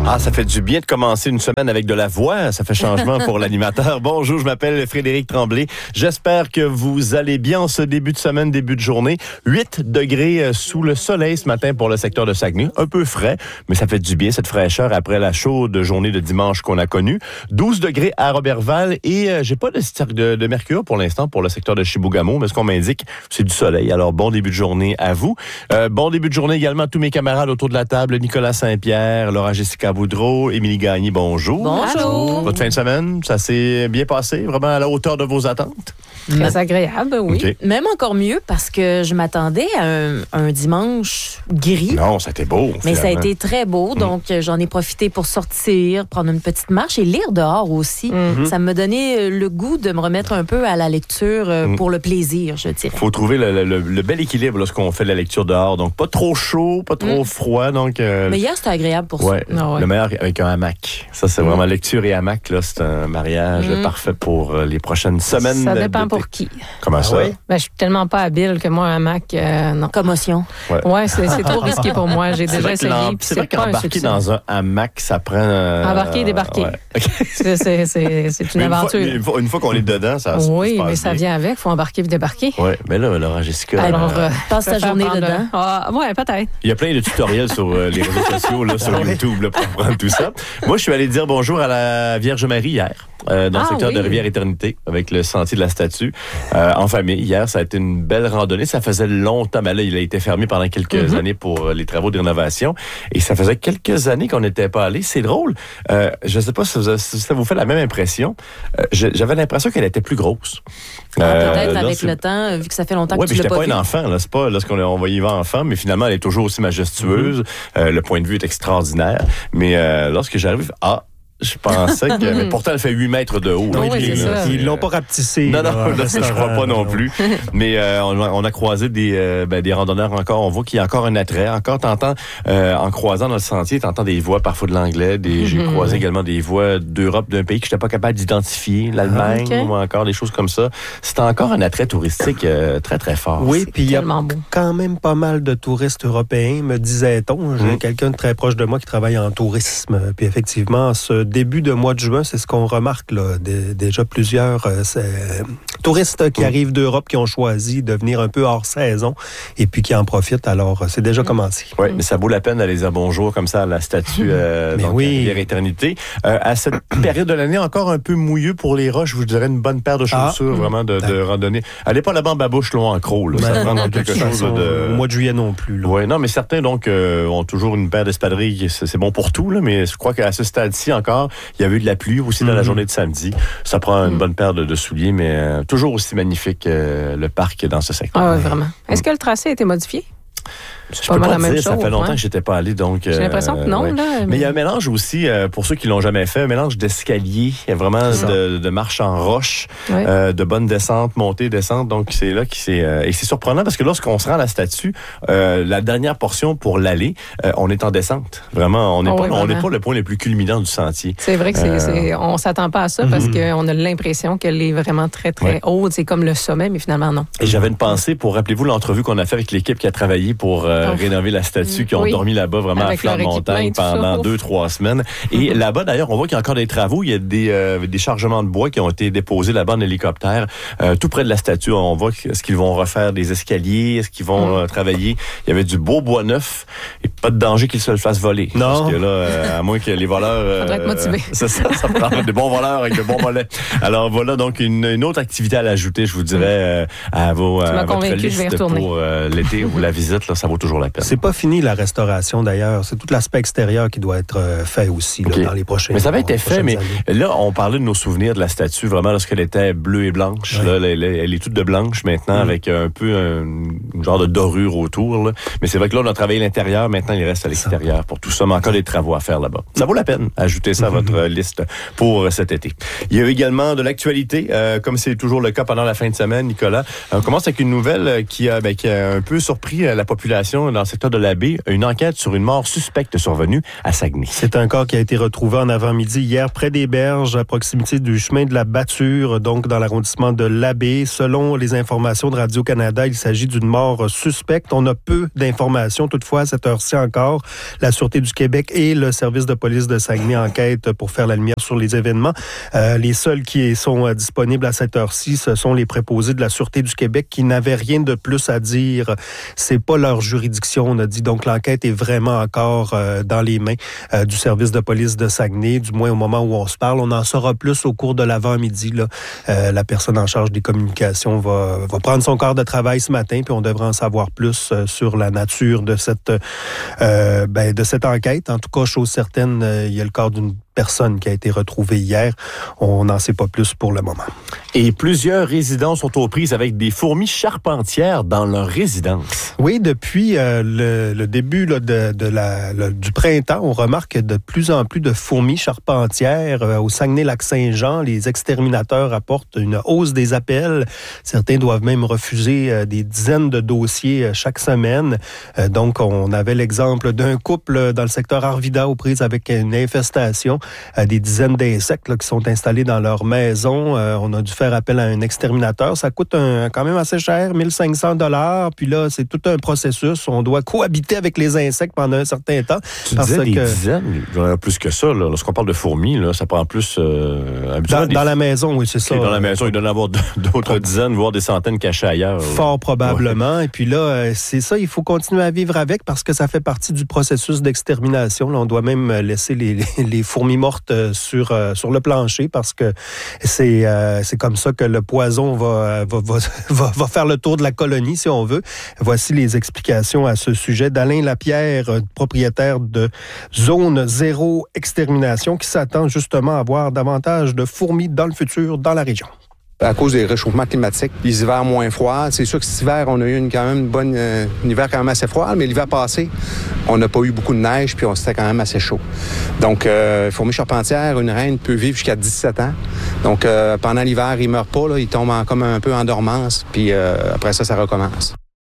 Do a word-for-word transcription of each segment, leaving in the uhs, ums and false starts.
Ah, ça fait du bien de commencer une semaine avec de la voix. Ça fait changement pour l'animateur. Bonjour, je m'appelle Frédéric Tremblay. J'espère que vous allez bien en ce début de semaine, début de journée. huit degrés sous le soleil ce matin pour le secteur de Saguenay. Un peu frais, mais ça fait du bien, cette fraîcheur, après la chaude journée de dimanche qu'on a connue. douze degrés à Robertval et euh, j'ai pas de, de, de mercure pour l'instant pour le secteur de Chibougamau, mais ce qu'on m'indique, c'est du soleil. Alors, bon début de journée à vous. Euh, bon début de journée également à tous mes camarades autour de la table. Nicolas Saint-Pierre, Laura Jessica Boudreau, Émilie Gagné, bonjour. Bonjour. Votre fin de semaine, ça s'est bien passé? Vraiment à la hauteur de vos attentes? Très agréable, oui. Okay. Même encore mieux parce que je m'attendais à un, un dimanche gris. Non, c'était beau. Mais finalement. ça a été très beau, donc mm. j'en ai profité pour sortir, prendre une petite marche et lire dehors aussi. Mm-hmm. Ça m'a donné le goût de me remettre un peu à la lecture mm. pour le plaisir, je dirais. Il faut trouver le, le, le bel équilibre lorsqu'on fait de la lecture dehors. Donc, pas trop chaud, pas trop mm. froid. Donc, euh, Mais hier, c'était agréable pour ouais, ça. Ah ouais. Le meilleur avec un hamac. Ça, c'est mm. vraiment lecture et hamac. Là, c'est un mariage mm. parfait pour les prochaines semaines. Ça dépend pour qui. Comment ah ça? Oui? Ben, je suis tellement pas habile que moi, un hamac, euh, non. Commotion. Ouais, ouais c'est, c'est trop risqué pour moi. J'ai déjà essayé. C'est, c'est vrai qu'embarquer dans un hamac, ça prend... Euh, Embarquer et débarquer. Ouais. c'est, c'est, c'est, c'est une une aventure. Fois, une, fois, une fois qu'on est dedans, ça oui, se passe mais ça bien. vient avec. Il faut embarquer et débarquer. Oui, mais là, Laura Jessica... Alors, euh, passe ta journée dedans. Ah, ouais, peut-être. Il y a plein de tutoriels sur euh, les réseaux sociaux, là, sur YouTube, là, pour apprendre tout ça. Moi, je suis allé dire bonjour à la Vierge Marie hier. Euh, dans ah, le secteur oui. de Rivière-Éternité, avec le sentier de la Statue, euh, en famille. Hier, ça a été une belle randonnée. Ça faisait longtemps, mais là, il a été fermé pendant quelques mm-hmm. années pour euh, les travaux de rénovation. Et ça faisait quelques années qu'on n'était pas allé. C'est drôle. Euh, je ne sais pas si, vous, si ça vous fait la même impression. Euh, j'avais l'impression qu'elle était plus grosse. Ah, euh, peut-être là, avec c'est... le temps, vu que ça fait longtemps ouais, que tu l'as pas vu. Oui, mais j'étais pas un enfant. Là. C'est pas lorsqu'on on va y voir enfant, mais finalement, elle est toujours aussi majestueuse. Mm-hmm. Euh, le point de vue est extraordinaire. Mais euh, lorsque j'arrive... Ah, je pensais que... Mais pourtant, elle fait huit mètres de haut. Oui, là, c'est là, ça. c'est... Ils l'ont pas rapetissé. Non, non, là, ça, je crois pas non plus. Mais euh, on, on a croisé des, euh, ben, des randonneurs encore. On voit qu'il y a encore un attrait. Encore, t'entends, euh, en croisant dans le sentier, t'entends des voix parfois de l'anglais. Des, mm-hmm. J'ai croisé également des voix d'Europe, d'un pays que j'étais pas capable d'identifier, l'Allemagne okay. ou encore des choses comme ça. C'est encore un attrait touristique euh, très, très fort. Oui, puis il y a beau. quand même pas mal de touristes européens, me disait-on. J'ai mm. quelqu'un de très proche de moi qui travaille en tourisme. Puis effectivement, ce début de mois de juin, c'est ce qu'on remarque là. Des, déjà plusieurs euh, touristes qui mmh. arrivent d'Europe qui ont choisi de venir un peu hors saison et puis qui en profitent. Alors, c'est déjà mmh. commencé. Oui, mmh. mais ça vaut la peine d'aller dire bonjour comme ça à la statue euh, dans oui. la rivière Éternité. Euh, à cette période de l'année, encore un peu mouilleux pour les roches, je vous dirais une bonne paire de chaussures ah, vraiment de, de randonnée. Allez pas là-bas en babouche long en croc. Là. Ça ben, prend dans quelque chose de... Au mois de juillet non plus. Oui, non, mais certains donc euh, ont toujours une paire d'espadrilles. C'est, c'est bon pour tout, là, mais je crois qu'à ce stade-ci encore, il y avait eu de la pluie aussi dans mm-hmm. la journée de samedi. Ça prend une mm-hmm. bonne paire de, de souliers, mais euh, toujours aussi magnifique euh, le parc dans ce secteur. Ah oui, vraiment. Est-ce que le tracé a été modifié? Je peux pas, pas dire, ça fait longtemps ouais. que j'étais pas allé, donc... J'ai l'impression que non, ouais. là. Mais... mais il y a un mélange aussi, euh, pour ceux qui l'ont jamais fait, un mélange d'escalier, il y a vraiment de, de marche en roche, ouais. euh, de bonnes descentes, montées, descentes, donc c'est là que c'est... Euh, et c'est surprenant parce que lorsqu'on se rend à la statue, euh, la dernière portion pour l'aller, euh, on est en descente. Vraiment, on n'est oh, pas, oui, on n'est pas le point le plus culminant du sentier. C'est vrai que c'est... Euh... c'est on s'attend pas à ça parce mm-hmm. qu'on a l'impression qu'elle est vraiment très, très ouais. haute. C'est comme le sommet, mais finalement, non. Et j'avais une pensée pour, rappelez-vous, l'entrevue qu'on a fait avec l'équipe qui a travaillé pour euh, oh. rénover la statue. Qui ont oui. dormi là-bas vraiment avec à flanc de montagne pendant ça. deux, trois semaines. Et mm-hmm. là-bas, d'ailleurs, on voit qu'il y a encore des travaux. Il y a des, euh, des chargements de bois qui ont été déposés là-bas en hélicoptère, euh, tout près de la statue. On voit est-ce qu'ils vont refaire des escaliers, est-ce qu'ils vont mm-hmm. euh, travailler. Il y avait du beau bois neuf et pas de danger qu'ils se le fassent voler. Non. Parce que là, euh, à moins que les voleurs... Euh, Faudrait être motivé. Ça, ça, ça prend des bons voleurs avec de bons volets. Alors voilà, donc une, une autre activité à l'ajouter, je vous dirais, euh, à, vos, à votre liste pour euh, l'été ou la visite. Là, ça vaut toujours la peine. C'est pas fini la restauration d'ailleurs. C'est tout l'aspect extérieur qui doit être euh, fait aussi okay. là, dans les prochaines Mais ça avait été fait, mais années. Là, on parlait de nos souvenirs de la statue, vraiment lorsqu'elle était bleue et blanche. Ouais. Là, elle, elle est toute de blanche maintenant, mmh. avec un peu un, un genre de dorure autour. Là. Mais c'est vrai que là, on a travaillé l'intérieur, maintenant il reste à l'extérieur ça. Pour tout ça. Mais encore des travaux à faire là-bas. Ça vaut la peine d'ajouter ça à votre mmh. liste pour cet été. Il y a également de l'actualité, euh, comme c'est toujours le cas pendant la fin de semaine, Nicolas. On commence avec une nouvelle qui a, ben, qui a un peu surpris la population direction dans le secteur de la baie, une enquête sur une mort suspecte survenue à Saguenay. C'est un corps qui a été retrouvé en avant-midi hier près des berges, à proximité du chemin de la Batture, donc dans l'arrondissement de l'Abbé. Selon les informations de Radio-Canada, il s'agit d'une mort suspecte. On a peu d'informations, toutefois, à cette heure-ci encore. La Sûreté du Québec et le service de police de Saguenay enquêtent pour faire la lumière sur les événements. Euh, les seuls qui sont euh, disponibles à cette heure-ci, ce sont les préposés de la Sûreté du Québec qui n'avaient rien de plus à dire. C'est pas leur juridiction, on a dit. Donc, l'enquête est vraiment encore euh, dans les mains euh, du service de police de Saguenay, du moins au moment où on se parle. On en saura plus au cours de l'avant-midi. Là. Euh, la personne en charge des communications va, va prendre son corps de travail ce matin, puis on devrait en savoir plus euh, sur la nature de cette, euh, ben, de cette enquête. En tout cas, chose certaine, euh, il y a le corps d'une personne qui a été retrouvée hier. On n'en sait pas plus pour le moment. Et plusieurs résidents sont aux prises avec des fourmis charpentières dans leur résidence. Oui, depuis euh, le, le début là, de, de la, le, du printemps, on remarque de plus en plus de fourmis charpentières. Euh, au Saguenay-Lac-Saint-Jean, les exterminateurs apportent une hausse des appels. Certains doivent même refuser euh, des dizaines de dossiers euh, chaque semaine. Euh, donc, on avait l'exemple d'un couple dans le secteur Arvida aux prises avec une infestation. Euh, des dizaines d'insectes là, qui sont installés dans leur maison. Euh, on a dû faire appel à un exterminateur. Ça coûte un, quand même assez cher, mille cinq cents dollars. Puis là, c'est tout un processus. On doit cohabiter avec les insectes pendant un certain temps. Tu parce disais des que, dizaines, il y en a plus que ça. Là. Lorsqu'on parle de fourmis, là, ça prend plus... Euh, dans, des... dans la maison, oui, c'est ça. Dans la maison, il doit y en avoir d'autres dizaines, voire des centaines cachées ailleurs. Fort probablement. Ouais. Et puis là, c'est ça, il faut continuer à vivre avec parce que ça fait partie du processus d'extermination. Là, on doit même laisser les, les, les fourmis mortes sur, euh, sur le plancher parce que c'est, euh, c'est comme ça que le poison va, va, va, va, va faire le tour de la colonie, si on veut. Voici les explications à ce sujet d'Alain Lapierre, propriétaire de Zone Zéro Extermination, qui s'attend justement à avoir davantage de fourmis dans le futur dans la région. À cause des réchauffements climatiques, les hivers moins froids. C'est sûr que cet hiver, on a eu une, quand même une bonne, euh, un hiver quand même assez froid, mais l'hiver passé, on n'a pas eu beaucoup de neige, puis on c'était quand même assez chaud. Donc, euh, fourmi charpentière, une reine peut vivre jusqu'à dix-sept ans. Donc, euh, pendant l'hiver, il ne meurt pas, là, il tombe en, comme un peu en dormance, puis euh, après ça, ça recommence.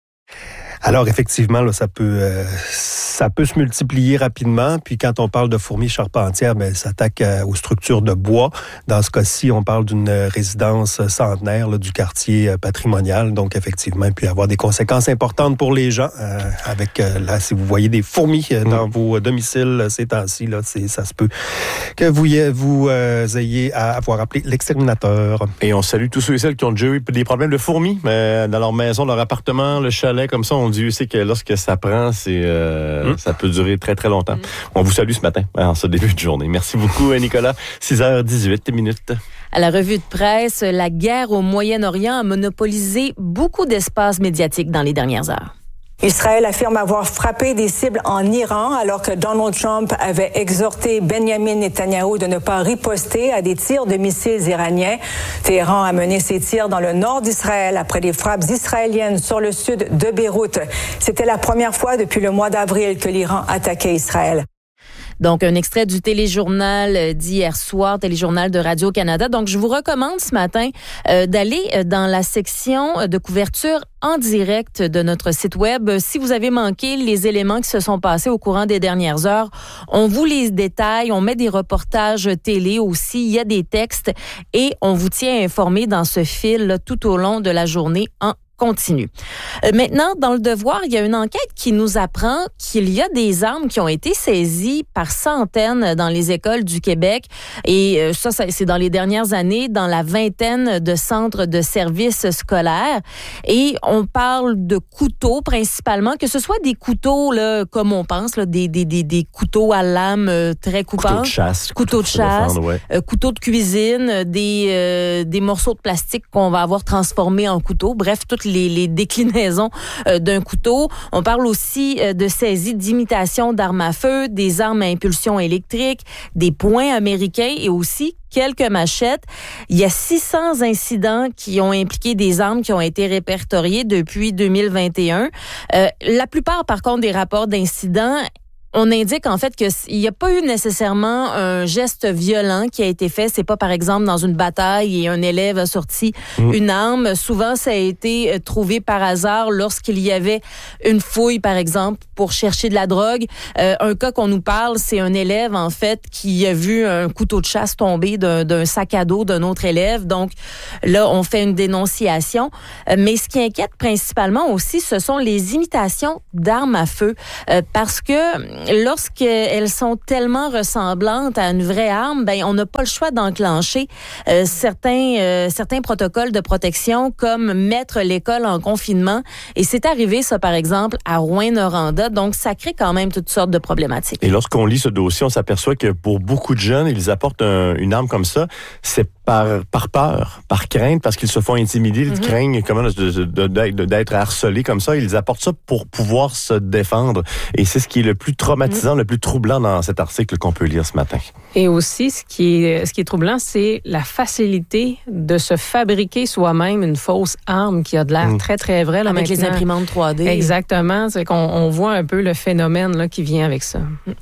Alors, effectivement, là, ça peut euh, ça peut se multiplier rapidement. Puis quand on parle de fourmis charpentières, ben, ça s'attaque euh, aux structures de bois. Dans ce cas-ci, on parle d'une résidence centenaire là, du quartier euh, patrimonial. Donc, effectivement, il peut y avoir des conséquences importantes pour les gens. Euh, avec, euh, là, si vous voyez des fourmis euh, dans mmh. vos domiciles ces temps-ci, là, c'est, ça se peut que vous, vous euh, ayez à avoir appelé l'exterminateur. Et on salue tous ceux et celles qui ont déjà eu des problèmes de fourmis mais dans leur maison, leur appartement, le chalet, comme ça, on Dieu sait que lorsque ça prend, c'est, euh, mmh. ça peut durer très, très longtemps. Mmh. On vous salue ce matin, en ce début de journée. Merci beaucoup, Nicolas. six heures dix-huit minutes. À la revue de presse, la guerre au Moyen-Orient a monopolisé beaucoup d'espace médiatique dans les dernières heures. Israël affirme avoir frappé des cibles en Iran alors que Donald Trump avait exhorté Benjamin Netanyahou de ne pas riposter à des tirs de missiles iraniens. Téhéran a mené ses tirs dans le nord d'Israël après des frappes israéliennes sur le sud de Beyrouth. C'était la première fois depuis le mois d'avril que l'Iran attaquait Israël. Donc, un extrait du téléjournal d'hier soir, téléjournal de Radio-Canada. Donc, je vous recommande ce matin euh, d'aller dans la section de couverture en direct de notre site web. Si vous avez manqué les éléments qui se sont passés au courant des dernières heures, on vous les détaille, on met des reportages télé aussi, il y a des textes et on vous tient informé dans ce fil là, tout au long de la journée en continue. Euh, maintenant, dans le Devoir, il y a une enquête qui nous apprend qu'il y a des armes qui ont été saisies par centaines dans les écoles du Québec. Et euh, ça, ça, c'est dans les dernières années, dans la vingtaine de centres de services scolaires. Et on parle de couteaux principalement, que ce soit des couteaux, là, comme on pense, là, des, des, des, des couteaux à lame euh, très coupants. Couteaux de chasse. Couteaux de chasse. Défendre, ouais. euh, couteaux de cuisine, des, euh, des morceaux de plastique qu'on va avoir transformés en couteaux. Bref, toutes les Les, les déclinaisons euh, d'un couteau. On parle aussi euh, de saisie d'imitation d'armes à feu, des armes à impulsion électrique, des poings américains et aussi quelques machettes. Il y a six cents incidents qui ont impliqué des armes qui ont été répertoriés depuis deux mille vingt et un. Euh, la plupart, par contre, des rapports d'incidents on indique en fait qu'il n'y a pas eu nécessairement un geste violent qui a été fait. C'est pas, par exemple, dans une bataille et un élève a sorti mmh. une arme. Souvent, ça a été trouvé par hasard lorsqu'il y avait une fouille, par exemple, pour chercher de la drogue. Euh, un cas qu'on nous parle, c'est un élève, en fait, qui a vu un couteau de chasse tomber d'un, d'un sac à dos d'un autre élève. Donc, là, on fait une dénonciation. Euh, mais ce qui inquiète principalement aussi, ce sont les imitations d'armes à feu. Euh, parce que lorsqu'elles sont tellement ressemblantes à une vraie arme, ben on n'a pas le choix d'enclencher euh, certains euh, certains protocoles de protection, comme mettre l'école en confinement. Et c'est arrivé, ça, par exemple, à Rouyn-Noranda. Donc, ça crée quand même toutes sortes de problématiques. Et lorsqu'on lit ce dossier, on s'aperçoit que pour beaucoup de jeunes, ils apportent un, une arme comme ça, c'est par, par peur, par crainte, parce qu'ils se font intimider, ils mm-hmm. craignent comment, de, de, de, de, d'être harcelés comme ça. Ils apportent ça pour pouvoir se défendre. Et c'est ce qui est le plus traumatisant, mm-hmm. le plus troublant dans cet article qu'on peut lire ce matin. Et aussi, ce qui est, ce qui est troublant, c'est la facilité de se fabriquer soi-même une fausse arme qui a de l'air mm. très, très vraie. Là, avec maintenant. Les imprimantes trois D. Exactement. C'est qu'on on voit un peu le phénomène là, qui vient avec ça.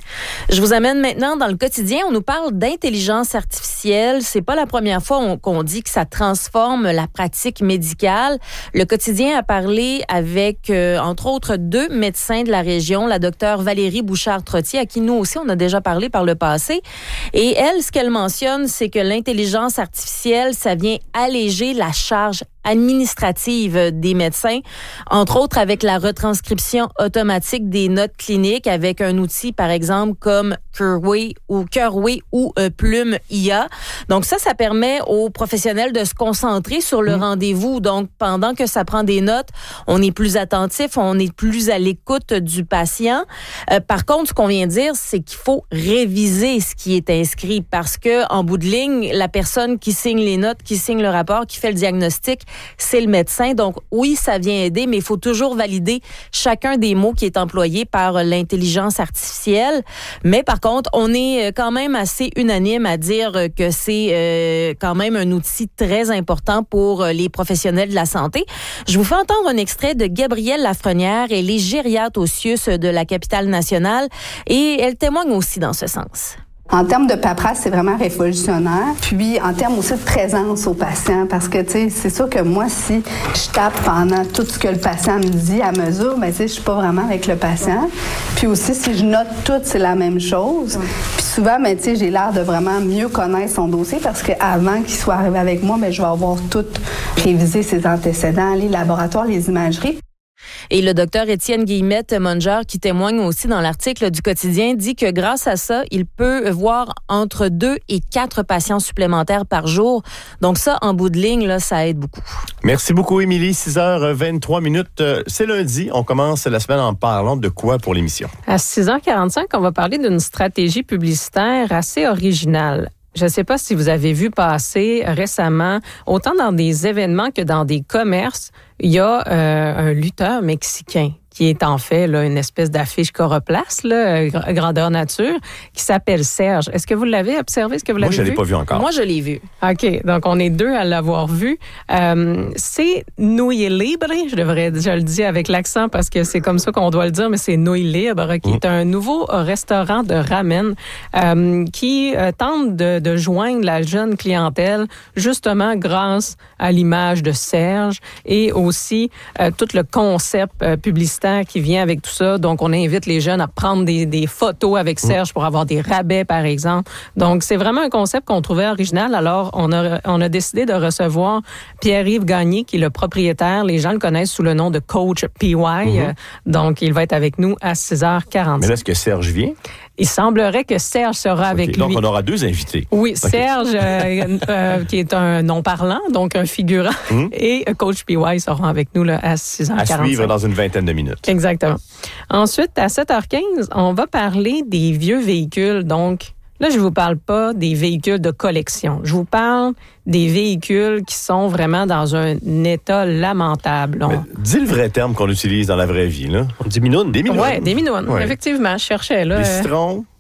Je vous amène maintenant dans le quotidien. On nous parle d'intelligence artificielle. C'est pas la première fois on, qu'on dit que ça transforme la pratique médicale. Le quotidien a parlé avec, euh, entre autres, deux médecins de la région, la docteure Valérie Bouchard-Trottier, à qui nous aussi on a déjà parlé par le passé. Et elle, ce qu'elle mentionne, c'est que l'intelligence artificielle, ça vient alléger la charge administrative des médecins, entre autres avec la retranscription automatique des notes cliniques avec un outil, par exemple, comme Curway ou Curway ou euh, Plume I A. Donc ça, ça permet aux professionnels de se concentrer sur le mmh. rendez-vous. Donc, pendant que ça prend des notes, on est plus attentif, on est plus à l'écoute du patient. Euh, par contre, ce qu'on vient de dire, c'est qu'il faut réviser ce qui est inscrit parce que, en bout de ligne, la personne qui signe les notes, qui signe le rapport, qui fait le diagnostic, c'est le médecin. Donc, oui, ça vient aider, mais il faut toujours valider chacun des mots qui est employé par l'intelligence artificielle. Mais par contre, on est quand même assez unanime à dire que c'est euh, quand même un outil très important pour les professionnels de la santé. Je vous fais entendre un extrait de Gabrielle Lafrenière. Elle est gériatre au C I U S de la capitale nationale et elle témoigne aussi dans ce sens. En termes de paperasse, c'est vraiment révolutionnaire. Puis, en termes aussi de présence au patient, parce que, tu sais, c'est sûr que moi, si je tape pendant tout ce que le patient me dit à mesure, ben, tu sais, je suis pas vraiment avec le patient. Puis aussi, si je note tout, c'est la même chose. Puis souvent, ben, tu sais, j'ai l'air de vraiment mieux connaître son dossier parce qu'avant qu'il soit arrivé avec moi, ben, je vais avoir tout révisé ses antécédents, les laboratoires, les imageries. Et le docteur Étienne Guillemette-Monger, qui témoigne aussi dans l'article du Quotidien, dit que grâce à ça, il peut voir entre deux et quatre patients supplémentaires par jour. Donc ça, en bout de ligne, là, ça aide beaucoup. Merci beaucoup, Émilie. six heures vingt-trois minutes. C'est lundi. On commence la semaine en parlant de quoi pour l'émission? À six heures quarante-cinq, on va parler d'une stratégie publicitaire assez originale. Je ne sais pas si vous avez vu passer récemment, autant dans des événements que dans des commerces, il y a euh, un lutteur mexicain qui est en fait là, une espèce d'affiche Coroplace, là, grandeur nature, qui s'appelle Serge. Est-ce que vous l'avez observé? Est-ce que vous l'avez vu? Moi, je ne l'ai pas vu encore. Moi, je l'ai vu. OK. Donc, on est deux à l'avoir vu. Euh, c'est Nouilles Libre. Je devrais, je le dis avec l'accent parce que c'est comme ça qu'on doit le dire, mais c'est Nouilles Libre, qui mmh. est un nouveau restaurant de ramen euh, qui euh, tente de, de joindre la jeune clientèle, justement grâce à l'image de Serge et aussi euh, tout le concept euh, publicitaire qui vient avec tout ça. Donc, on invite les jeunes à prendre des, des photos avec Serge pour avoir des rabais, par exemple. Donc, c'est vraiment un concept qu'on trouvait original. Alors, on a, on a décidé de recevoir Pierre-Yves Gagné, qui est le propriétaire. Les gens le connaissent sous le nom de Coach P Y. Mm-hmm. Donc, il va être avec nous à six heures quarante-cinq. Mais là, est-ce que Serge vient? Il semblerait que Serge sera okay. avec donc, lui. Donc, on aura deux invités. Oui, okay. Serge, euh, euh, qui est un non-parlant, donc un figurant, mm-hmm. et Coach P Y seront avec nous là, à six heures quarante-cinq. À suivre dans une vingtaine de minutes. Exactement. Ensuite, à sept heures quinze, on va parler des vieux véhicules. Donc, là, je ne vous parle pas des véhicules de collection. Je vous parle des véhicules qui sont vraiment dans un état lamentable. On... Dis le vrai terme qu'on utilise dans la vraie vie, là. On dit minounes. Des minounes. Oui, des minounes. Ouais. Effectivement, je cherchais. Là, des citrons.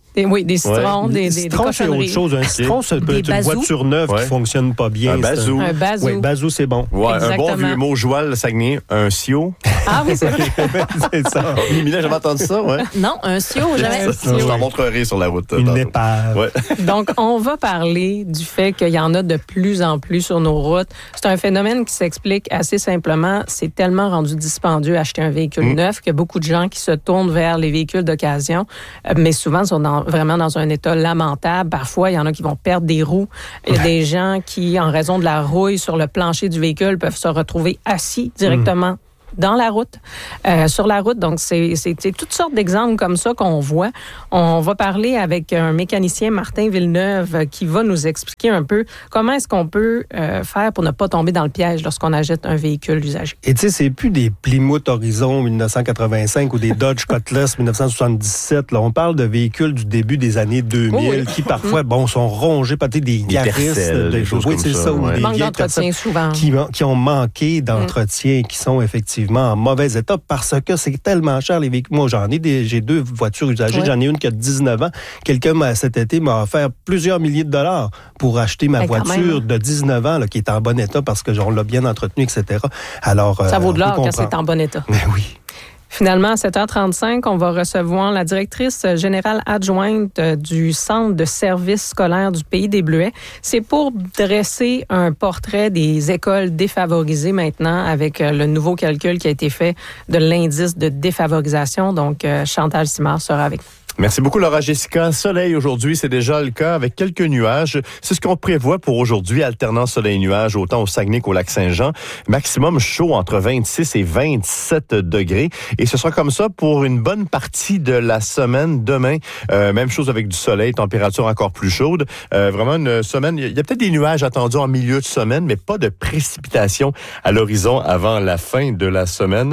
Des, oui, des citrons, Ouais. des, des, citron, des c'est cochonneries. autre chose. Un citron, ça peut Des être une bazous. voiture neuve Ouais. qui fonctionne pas bien. Un C'est bazou. Un bazou. Oui, bazou, c'est bon. Ouais, un bon Exactement. vieux mot joual, le Saguenay, un sio. Ah oui, c'est vrai. c'est ça. Mimi, j'ai jamais entendu ça, ouais. Non, un sio, jamais. Un Ça, je t'en montrerai sur la route. Une tantôt. épave. Ouais. Donc, on va parler du fait qu'il y en a de plus en plus sur nos routes. C'est un phénomène qui s'explique assez simplement. C'est tellement rendu dispendieux acheter un véhicule Mmh. neuf qu'il y a beaucoup de gens qui se tournent vers les véhicules d'occasion, euh, mais souvent sont dans, vraiment dans un état lamentable. Parfois, il y en a qui vont perdre des roues. Il y a des gens qui, en raison de la rouille sur le plancher du véhicule, peuvent se retrouver assis directement dans la route, euh, sur la route. Donc, c'est, c'est, c'est toutes sortes d'exemples comme ça qu'on voit. On va parler avec un mécanicien, Martin Villeneuve, qui va nous expliquer un peu comment est-ce qu'on peut euh, faire pour ne pas tomber dans le piège lorsqu'on achète un véhicule usagé. Et tu sais, c'est plus des Plymouth Horizon dix-neuf cent quatre-vingt-cinq ou des Dodge Cutlass dix-neuf cent soixante-dix-sept. Là, on parle de véhicules du début des années deux mille Oh oui. qui parfois, bon, sont rongés par des Yaris, Tercels, des choses oui, comme c'est ça, ça, ou ouais. des Manque vieilles d'entretien personnes souvent. qui, ont- qui ont manqué d'entretien et qui sont effectivement en mauvais état parce que c'est tellement cher les véhicules. Moi, j'en ai des, j'ai deux voitures usagées. Ouais. J'en ai une qui a dix-neuf ans. Quelqu'un m'a, cet été m'a offert plusieurs milliers de dollars pour acheter ma Ben, quand voiture même. de dix-neuf ans là, qui est en bon état parce que on l'a bien entretenue, et cetera. Alors, Ça euh, vaut de on l'or peut quand c'est comprendre. en bon état. Ben oui. Finalement, à sept heures trente-cinq, on va recevoir la directrice générale adjointe du Centre de services scolaires du Pays des Bleuets. C'est pour dresser un portrait des écoles défavorisées maintenant avec le nouveau calcul qui a été fait de l'indice de défavorisation. Donc, Chantal Simard sera avec nous. Merci beaucoup, Laura Jessica. Soleil aujourd'hui, c'est déjà le cas avec quelques nuages. C'est ce qu'on prévoit pour aujourd'hui, alternant soleil-nuage autant au Saguenay qu'au Lac-Saint-Jean. Maximum chaud entre vingt-six et vingt-sept degrés. Et ce sera comme ça pour une bonne partie de la semaine. Demain, euh, même chose avec du soleil, température encore plus chaude. Euh, vraiment une semaine, il y a peut-être des nuages attendus en milieu de semaine, mais pas de précipitations à l'horizon avant la fin de la semaine.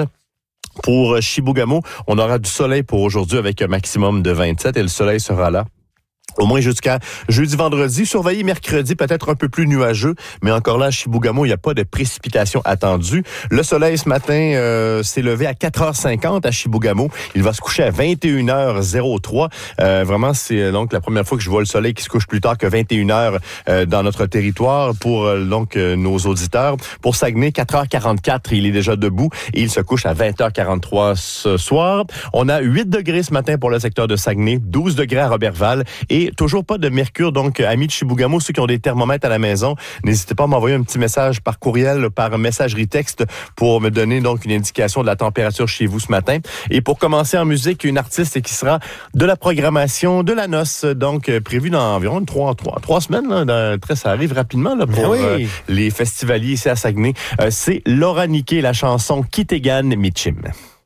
Pour Chibougamau, on aura du soleil pour aujourd'hui avec un maximum de vingt-sept et le soleil sera là au moins jusqu'à jeudi, vendredi. Surveillez mercredi, peut-être un peu plus nuageux, mais encore là, à Chibougamau, il n'y a pas de précipitations attendues. Le soleil, ce matin, euh, s'est levé à quatre heures cinquante à Chibougamau. Il va se coucher à vingt et une heures trois. Euh, vraiment, c'est donc la première fois que je vois le soleil qui se couche plus tard que vingt et une heures euh, dans notre territoire pour euh, donc euh, nos auditeurs. Pour Saguenay, quatre heures quarante-quatre, il est déjà debout et il se couche à vingt heures quarante-trois ce soir. On a huit degrés ce matin pour le secteur de Saguenay, douze degrés à Robertval et toujours pas de mercure. Donc, amis de Chibougamau, ceux qui ont des thermomètres à la maison, n'hésitez pas à m'envoyer un petit message par courriel, par messagerie texte pour me donner donc une indication de la température chez vous ce matin. Et pour commencer en musique, une artiste qui sera de la programmation de la noce, donc prévue dans environ trois, trois, trois semaines. Là, dans, très, ça arrive rapidement là, pour oui. euh, les festivaliers ici à Saguenay. Euh, c'est Laura Niquet, la chanson Kittegan Mitchim.